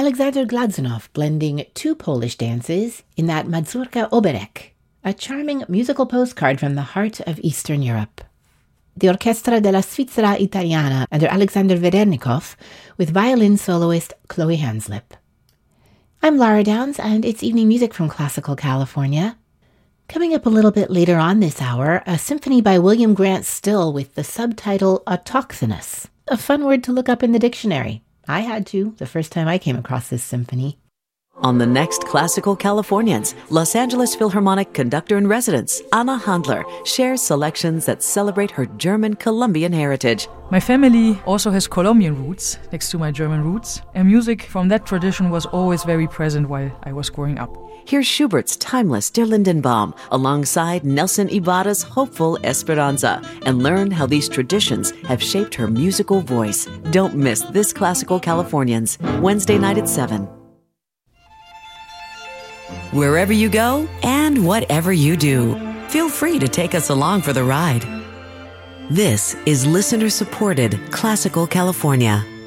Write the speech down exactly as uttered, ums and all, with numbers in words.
Alexander Gladzunov blending two Polish dances in that Mazurka Oberek, a charming musical postcard from the heart of Eastern Europe. The Orchestra della Svizzera Italiana under Alexander Verenikov with violin soloist Chloe Hanslip. I'm Lara Downs, and it's evening music from Classical California. Coming up a little bit later on this hour, a symphony by William Grant Still with the subtitle Autochthonous, a fun word to look up in the dictionary. I had to the first time I came across this symphony. On the next Classical Californians, Los Angeles Philharmonic conductor-in-residence Anna Handler shares selections that celebrate her German Colombian heritage. My family also has Colombian roots next to my German roots, and music from that tradition was always very present while I was growing up. Here's Schubert's timeless Der Lindenbaum alongside Nelson Ibarra's hopeful Esperanza, and learn how these traditions have shaped her musical voice. Don't miss this Classical Californians, Wednesday night at seven. Wherever you go and whatever you do, feel free to take us along for the ride. This is listener-supported Classical California.